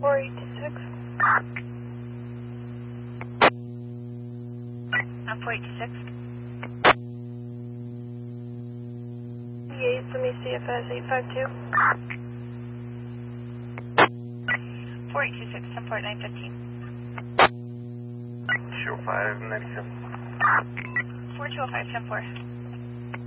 4826. I'm 4826. Let me see if that's 852. 4826, 104915. 205, 97. 4205, 104.